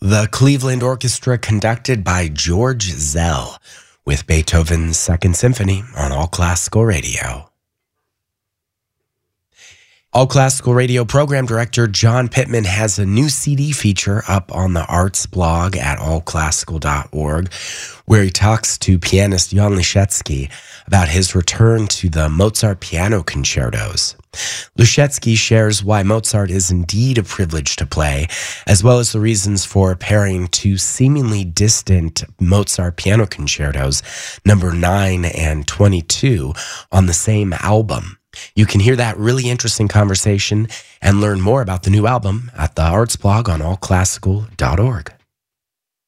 The Cleveland Orchestra conducted by George Szell with Beethoven's Second Symphony on All Classical Radio. All Classical Radio program director John Pittman has a new CD feature up on the arts blog at allclassical.org, where he talks to pianist Jan Liszewski about his return to the Mozart piano concertos. Liszewski shares why Mozart is indeed a privilege to play, as well as the reasons for pairing two seemingly distant Mozart piano concertos, number 9 and 22, on the same album. You can hear that really interesting conversation and learn more about the new album at the arts blog on allclassical.org.